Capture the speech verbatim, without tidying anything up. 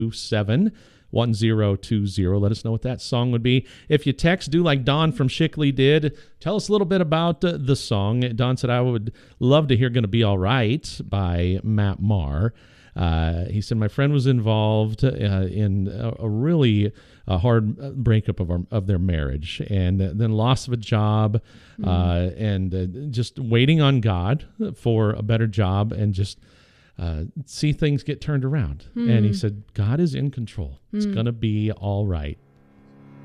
seven one zero two zero. Let us know what that song would be. If you text, do like Don from Shickley did. Tell us a little bit about uh, the song. Don said, I would love to hear Gonna Be All Right by Matt Maher. Uh, he said, my friend was involved uh, in a, a really uh, hard breakup of, our, of their marriage, and then loss of a job, mm. uh, and uh, just waiting on God for a better job, and just Uh, see things get turned around. Mm. And he said, God is in control. Mm. It's going to be all right.